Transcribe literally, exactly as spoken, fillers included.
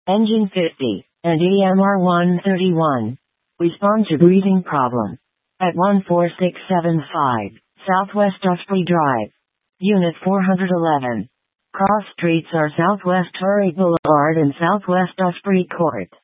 Engine fifty, and E M R one thirty-one. Respond to breathing problem. At one four six seven five, Southwest Osprey Drive. Unit four eleven. Cross streets are Southwest Torrey Boulevard and Southwest Osprey Court.